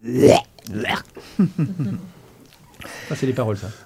c'est les paroles, ça.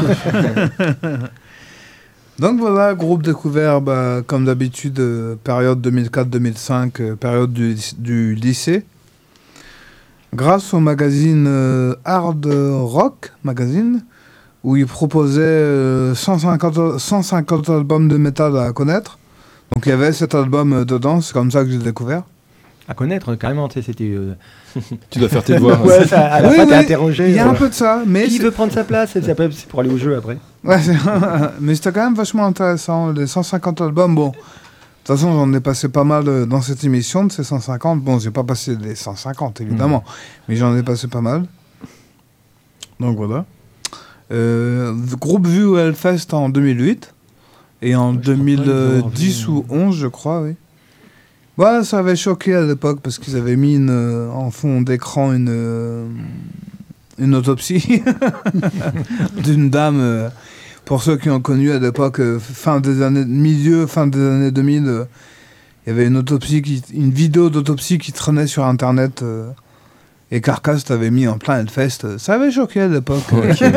Donc voilà, groupe découvert, comme d'habitude, période 2004-2005, période du lycée. Grâce au magazine Hard Rock Magazine, où il proposait 150 albums de métal à connaître. Donc il y avait cet album dedans, c'est comme ça que j'ai découvert. À connaître, carrément, tu sais, c'était... Tu dois faire tes devoirs. Ouais, ça, à la fin, t'es interrogé. Il y a un peu de ça, mais... Qui veut prendre sa place? C'est pour aller au jeu, après. Ouais, mais c'était quand même vachement intéressant, les 150 albums, bon... De toute façon, j'en ai passé pas mal dans cette émission, de ces 150. Bon, j'ai pas passé les 150, évidemment, mais j'en ai passé pas mal. Donc voilà. Groupe vu au Hellfest en 2008, et en 2010 ou 11, je crois, oui. Ouais, ça avait choqué à l'époque parce qu'ils avaient mis en fond d'écran une autopsie d'une dame. Pour ceux qui ont connu à l'époque, fin des années 2000, il y avait une vidéo d'autopsie qui traînait sur Internet et Carcass t'avait mis en plein Hellfest. Ça avait choqué à l'époque. Okay.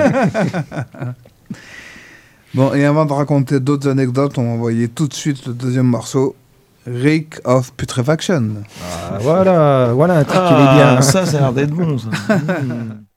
Bon, et avant de raconter d'autres anecdotes, on va envoyer tout de suite le deuxième morceau. Reek of Putrefaction. Ah, voilà un truc qui est bien. Ça a l'air d'être bon, ça.